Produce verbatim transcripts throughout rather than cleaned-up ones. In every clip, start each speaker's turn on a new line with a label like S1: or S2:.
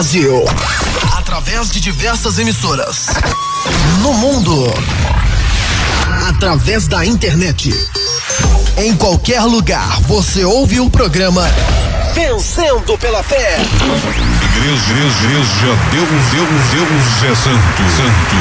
S1: Brasil. Através de diversas emissoras. No mundo. Através da internet. Em qualquer lugar, você ouve o programa Vencendo pela Fé.
S2: Igreja, igreja, igreja, Deus, Deus, Deus é santo, santo,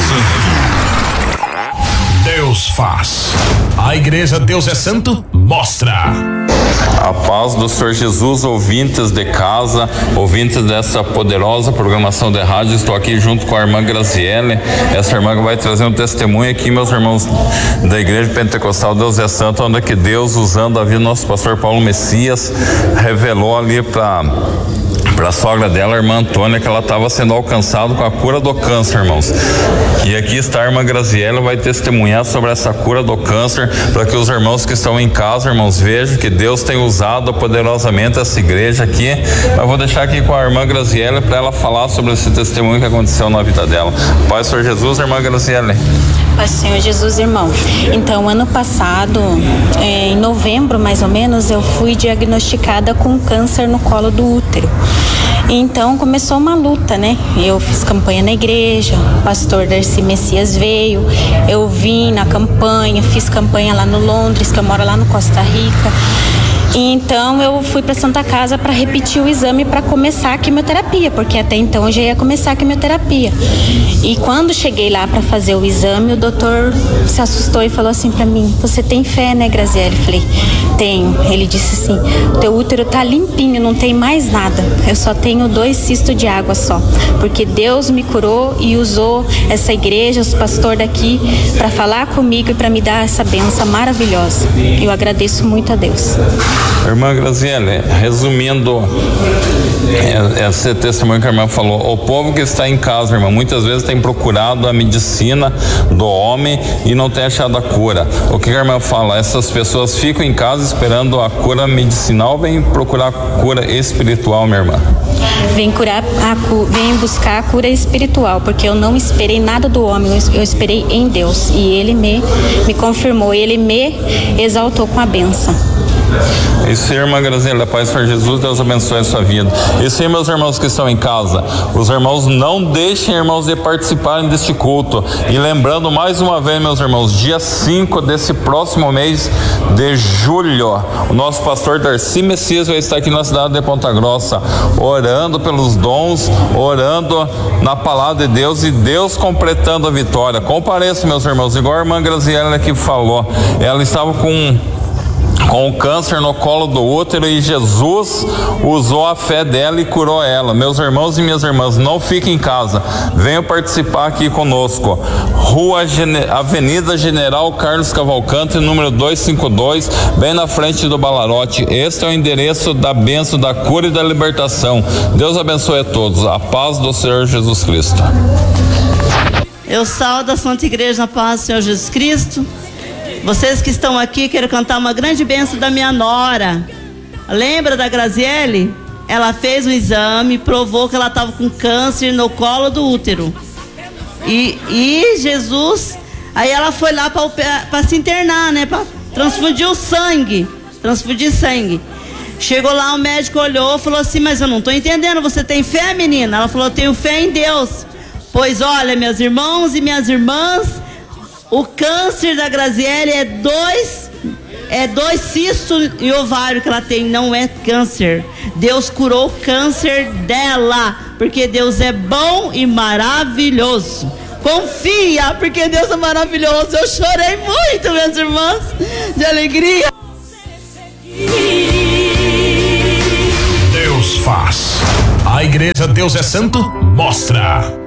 S2: santo.
S3: Deus faz. A igreja Deus é Santo mostra.
S4: A paz do Senhor Jesus, ouvintes de casa, ouvintes dessa poderosa programação de rádio. Estou aqui junto com a irmã Graziele. Essa irmã que vai trazer um testemunho aqui, meus irmãos da Igreja Pentecostal Deus é Santo, onde que Deus, usando a vida do nosso pastor Paulo Messias, revelou ali para para a sogra dela, a irmã Antônia, que ela estava sendo alcançada com a cura do câncer, irmãos. E aqui está a irmã Graziela, vai testemunhar sobre essa cura do câncer, para que os irmãos que estão em casa, irmãos, vejam que Deus tem usado poderosamente essa igreja aqui. Mas vou deixar aqui com a irmã Graziela para ela falar sobre esse testemunho que aconteceu na vida dela. Pai, Senhor Jesus, irmã Graziela.
S5: Pai, Senhor Jesus, irmão. Então, ano passado, em novembro mais ou menos, eu fui diagnosticada com câncer no colo do útero. Então começou uma luta, né? Eu fiz campanha na igreja, o pastor Darcy Messias veio, eu vim na campanha, fiz campanha lá no Londres, que eu moro lá no Costa Rica. Então eu fui para Santa Casa para repetir o exame para começar a quimioterapia, porque até então eu já ia começar a quimioterapia. E quando cheguei lá para fazer o exame, o doutor se assustou e falou assim para mim: "Você tem fé, né, Graziele?" Eu falei: "Tenho." Ele disse assim: "Teu útero tá limpinho, não tem mais nada. Eu só tenho dois cistos de água só, porque Deus me curou e usou essa igreja, os pastores daqui, para falar comigo e para me dar essa bênção maravilhosa. Eu agradeço muito a Deus."
S4: Irmã Graziele, resumindo esse testemunho que a irmã falou, o povo que está em casa, irmã, muitas vezes tem procurado a medicina do homem e não tem achado a cura. O que a irmã fala? Essas pessoas ficam em casa esperando a cura medicinal, vem procurar a cura espiritual, minha irmã?
S5: Vem curar a, vem buscar a cura espiritual, porque eu não esperei nada do homem, eu esperei em Deus, e Ele me, me confirmou, Ele me exaltou com a bênção.
S4: Isso aí, irmã Graziela, Pai, Senhor Jesus, Deus abençoe a sua vida. Isso aí, meus irmãos que estão em casa, os irmãos não deixem, irmãos, de participarem deste culto. E lembrando mais uma vez, meus irmãos, dia cinco desse próximo mês de julho, o nosso pastor Darcy Messias vai estar aqui na cidade de Ponta Grossa, orando pelos dons, orando na palavra de Deus e Deus completando a vitória. Compareça, meus irmãos, igual a irmã Graziela que falou, ela estava com com o câncer no colo do útero e Jesus usou a fé dela e curou ela. Meus irmãos e minhas irmãs, não fiquem em casa, venham participar aqui conosco. Rua Gene... Avenida General Carlos Cavalcante, número duzentos e cinquenta e dois, bem na frente do Balarote. Este é o endereço da bênção, da cura e da libertação. Deus abençoe a todos. A paz do Senhor Jesus Cristo.
S6: Eu saúdo a Santa Igreja na paz do Senhor Jesus Cristo. Vocês que estão aqui, quero cantar uma grande bênção da minha nora. Lembra da Graziele? Ela fez o exame, provou que ela estava com câncer no colo do útero. E, e Jesus, aí ela foi lá para se internar, né? Para transfundir o sangue, transfundir sangue. Chegou lá, o médico olhou e falou assim: "Mas eu não estou entendendo, você tem fé, menina?" Ela falou: "Eu tenho fé em Deus." Pois olha, meus irmãos e minhas irmãs, o câncer da Graziele é dois, é dois cistos e ovário que ela tem, não é câncer. Deus curou o câncer dela, porque Deus é bom e maravilhoso. Confia, porque Deus é maravilhoso. Eu chorei muito, minhas irmãs, de alegria.
S3: Deus faz. A igreja Deus é Santo mostra.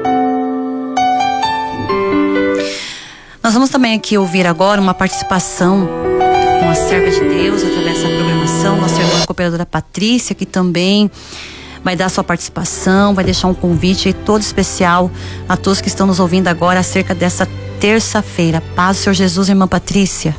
S7: Nós vamos também aqui ouvir agora uma participação com a serva de Deus através dessa programação, nossa irmã cooperadora Patrícia, que também vai dar sua participação, vai deixar um convite aí todo especial a todos que estão nos ouvindo agora acerca dessa terça-feira. Paz do Senhor Jesus, irmã Patrícia.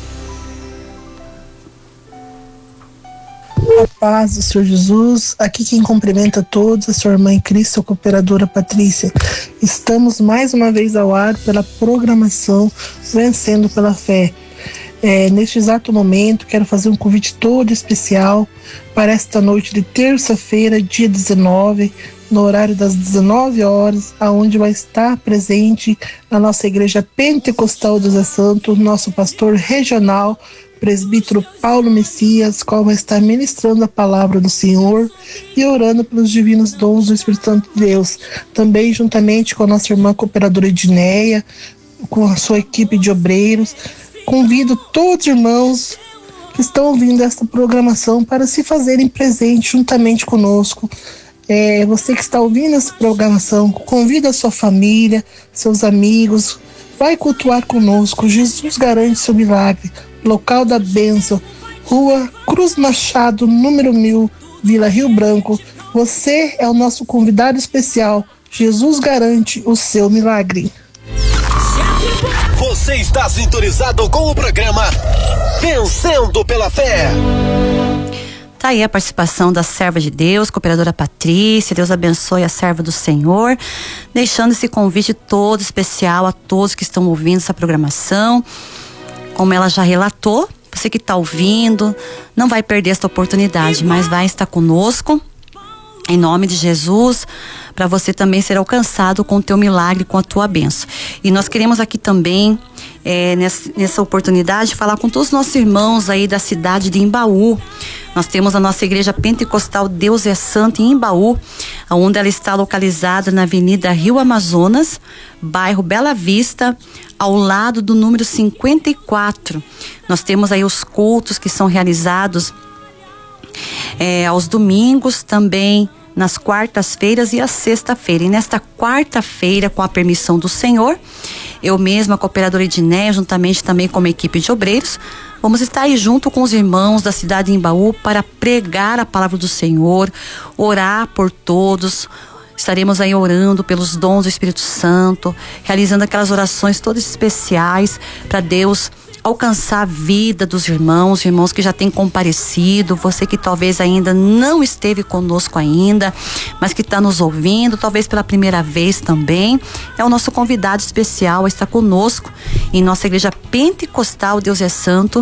S8: A paz do Senhor Jesus, aqui quem cumprimenta todos, a sua irmã em Cristo, a cooperadora Patrícia. Estamos mais uma vez ao ar pela programação Vencendo pela Fé. É, neste exato momento, quero fazer um convite todo especial para esta noite de terça-feira, dia dezenove, no horário das dezenove horas, aonde vai estar presente na nossa igreja pentecostal do Zé Santo, nosso pastor regional, presbítero Paulo Messias, qual vai estar ministrando a palavra do Senhor e orando pelos divinos dons do Espírito Santo de Deus. Também juntamente com a nossa irmã cooperadora Edneia, com a sua equipe de obreiros. Convido todos os irmãos que estão ouvindo esta programação para se fazerem presentes juntamente conosco. É, você que está ouvindo essa programação, convida a sua família, seus amigos, vai cultuar conosco. Jesus garante seu milagre. Local da bênção, Rua Cruz Machado, número mil, Vila Rio Branco. Você é o nosso convidado especial. Jesus garante o seu milagre.
S1: Você está sintonizado com o programa Vencendo pela Fé.
S7: Tá aí a participação da serva de Deus, cooperadora Patrícia. Deus abençoe a serva do Senhor, deixando esse convite todo especial a todos que estão ouvindo essa programação. Como ela já relatou, você que está ouvindo, não vai perder esta oportunidade, mas vai estar conosco, em nome de Jesus, para você também ser alcançado com o teu milagre, com a tua bênção. E nós queremos aqui também, é, nessa, nessa oportunidade, falar com todos os nossos irmãos aí da cidade de Embaú. Nós temos a nossa igreja pentecostal Deus é Santo em Embaú, onde ela está localizada na Avenida Rio Amazonas, bairro Bela Vista, ao lado do número cinquenta e quatro. Nós temos aí os cultos que são realizados é, aos domingos, também nas quartas-feiras e à sexta-feira. E nesta quarta-feira, com a permissão do Senhor, eu mesma, a cooperadora Edneia, juntamente também com uma equipe de obreiros, vamos estar aí junto com os irmãos da cidade de Embaú para pregar a palavra do Senhor, orar por todos. Estaremos aí orando pelos dons do Espírito Santo, realizando aquelas orações todas especiais para Deus alcançar a vida dos irmãos, irmãos que já têm comparecido, você que talvez ainda não esteve conosco ainda, mas que está nos ouvindo, talvez pela primeira vez também, é o nosso convidado especial a estar conosco em nossa igreja pentecostal Deus é Santo,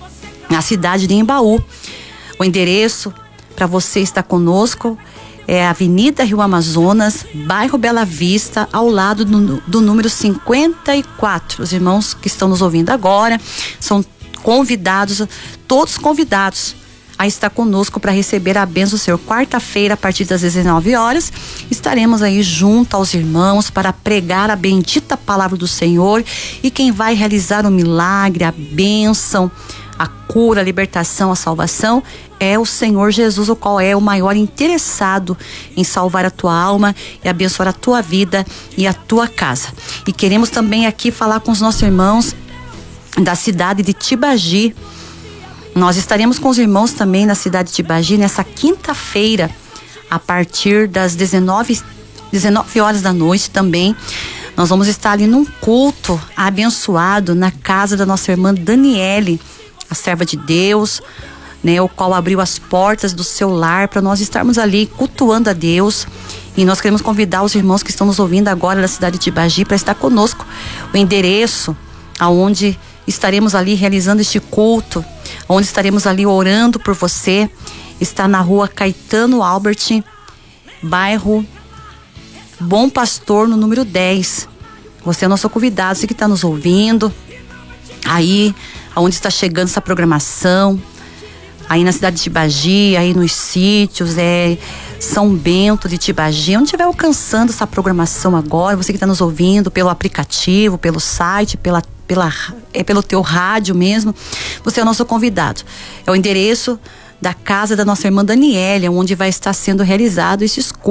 S7: na cidade de Embaú. O endereço para você estar conosco é a Avenida Rio Amazonas, bairro Bela Vista, ao lado do, do número cinquenta e quatro. Os irmãos que estão nos ouvindo agora são convidados, todos convidados a estar conosco para receber a bênção do Senhor. Quarta-feira, a partir das dezenove horas, estaremos aí junto aos irmãos para pregar a bendita palavra do Senhor, e quem vai realizar o milagre, a bênção, a cura, a libertação, a salvação é o Senhor Jesus, o qual é o maior interessado em salvar a tua alma e abençoar a tua vida e a tua casa. E queremos também aqui falar com os nossos irmãos da cidade de Tibagi. Nós estaremos com os irmãos também na cidade de Tibagi nessa quinta-feira, a partir das dezenove horas da noite também. Nós vamos estar ali num culto abençoado na casa da nossa irmã Daniele, a serva de Deus, né, o qual abriu as portas do seu lar para nós estarmos ali cultuando a Deus. E nós queremos convidar os irmãos que estão nos ouvindo agora da cidade de Tibagi para estar conosco. O endereço aonde estaremos ali realizando este culto, onde estaremos ali orando por você, está na rua Caetano Albert, bairro Bom Pastor, no número dez. Você é nosso convidado, você que está nos ouvindo aí aonde está chegando essa programação, aí na cidade de Tibagi, aí nos sítios, é São Bento de Tibagi, onde estiver alcançando essa programação agora, você que está nos ouvindo pelo aplicativo, pelo site, pela, pela, é pelo teu rádio mesmo, você é o nosso convidado. É o endereço da casa da nossa irmã Daniela, onde vai estar sendo realizado esses cursos.